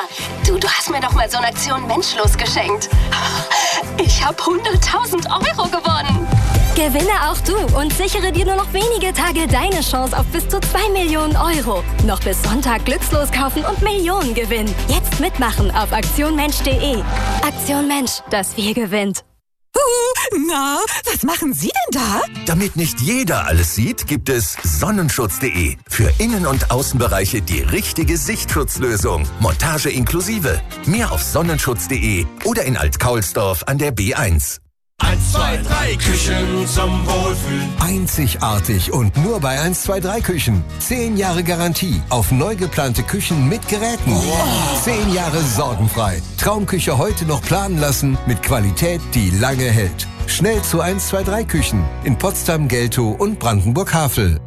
Du hast mir doch mal so eine Aktion Menschlos geschenkt. Ich habe 100.000 Euro gewonnen. Gewinne auch du und sichere dir nur noch wenige Tage deine Chance auf bis zu 2 Millionen Euro. Noch bis Sonntag glückslos kaufen und Millionen gewinnen. Jetzt mitmachen auf aktionmensch.de. Aktion Mensch, das Wir gewinnt. Na, was machen Sie denn da? Damit nicht jeder alles sieht, gibt es Sonnenschutz.de. Für Innen- und Außenbereiche die richtige Sichtschutzlösung. Montage inklusive. Mehr auf Sonnenschutz.de oder in Alt-Kaulsdorf an der B1. 1, 2, 3 Küchen zum Wohlfühlen. Einzigartig und nur bei 1, 2, 3 Küchen. 10 Jahre Garantie auf neu geplante Küchen mit Geräten. Wow. 10 Jahre sorgenfrei. Traumküche heute noch planen lassen mit Qualität, die lange hält. Schnell zu 1, 2, 3 Küchen in Potsdam, Geltow und Brandenburg-Havel.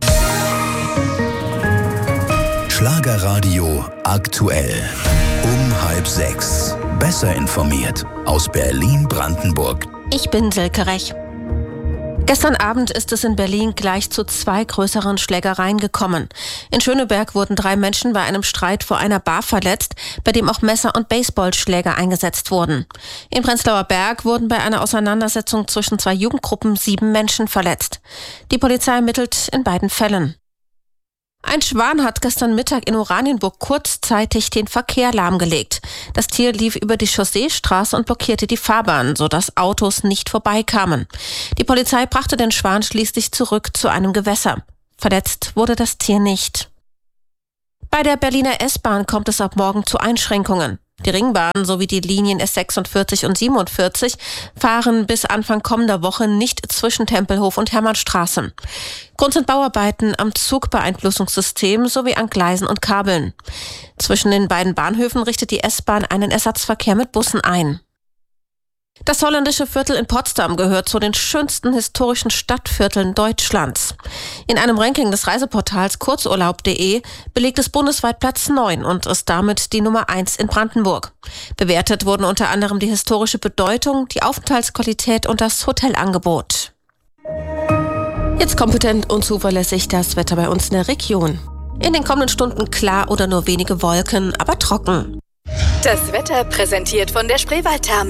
Schlagerradio aktuell. Um 5:30. Besser informiert aus Berlin-Brandenburg. Ich bin Silke Rech. Gestern Abend ist es in Berlin gleich zu 2 größeren Schlägereien gekommen. In Schöneberg wurden 3 Menschen bei einem Streit vor einer Bar verletzt, bei dem auch Messer und Baseballschläger eingesetzt wurden. In Prenzlauer Berg wurden bei einer Auseinandersetzung zwischen 2 Jugendgruppen 7 Menschen verletzt. Die Polizei ermittelt in beiden Fällen. Ein Schwan hat gestern Mittag in Oranienburg kurzzeitig den Verkehr lahmgelegt. Das Tier lief über die Chausseestraße und blockierte die Fahrbahn, sodass Autos nicht vorbeikamen. Die Polizei brachte den Schwan schließlich zurück zu einem Gewässer. Verletzt wurde das Tier nicht. Bei der Berliner S-Bahn kommt es ab morgen zu Einschränkungen. Die Ringbahn sowie die Linien S46 und 47 fahren bis Anfang kommender Woche nicht zwischen Tempelhof und Hermannstraße. Grund sind Bauarbeiten am Zugbeeinflussungssystem sowie an Gleisen und Kabeln. Zwischen den beiden Bahnhöfen richtet die S-Bahn einen Ersatzverkehr mit Bussen ein. Das holländische Viertel in Potsdam gehört zu den schönsten historischen Stadtvierteln Deutschlands. In einem Ranking des Reiseportals Kurzurlaub.de belegt es bundesweit Platz 9 und ist damit die Nummer 1 in Brandenburg. Bewertet wurden unter anderem die historische Bedeutung, die Aufenthaltsqualität und das Hotelangebot. Jetzt kompetent und zuverlässig das Wetter bei uns in der Region. In den kommenden Stunden klar oder nur wenige Wolken, aber trocken. Das Wetter präsentiert von der Spreewaldtherme.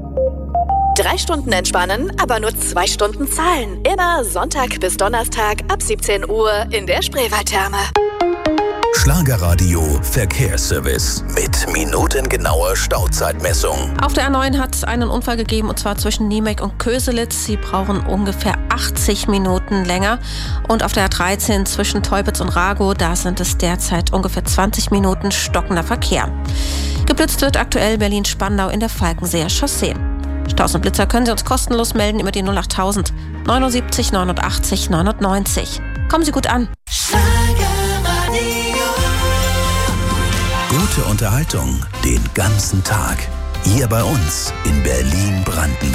3 Stunden entspannen, aber nur 2 Stunden zahlen. Immer Sonntag bis Donnerstag ab 17 Uhr in der Spreewaldtherme. Schlagerradio Verkehrsservice mit minutengenauer Stauzeitmessung. Auf der A9 hat es einen Unfall gegeben, und zwar zwischen Niemek und Köselitz. Sie brauchen ungefähr 80 Minuten länger. Und auf der A13 zwischen Teupitz und Ragow, da sind es derzeit ungefähr 20 Minuten stockender Verkehr. Geblitzt wird aktuell Berlin-Spandau in der Falkenseer Chaussee. Staus und Blitzer können Sie uns kostenlos melden über die 08000 79 89 99. Kommen Sie gut an. Gute Unterhaltung den ganzen Tag. Hier bei uns in Berlin-Brandenburg.